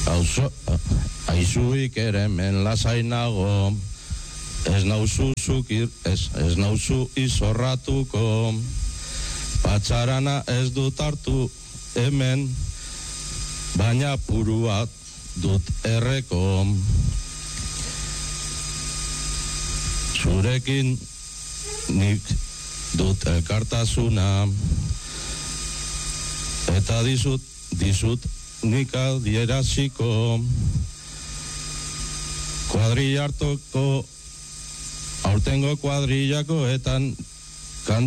Aizuik ere hemen lasainago, ez nauzu izorratuko, patxarana ez dut hartu hemen, baina puruat dut erreko. Zurekin nik dut elkartasuna, eta dizut nik adieraziko, kuadrilla hartoko, aurtengo kuadrillakoetan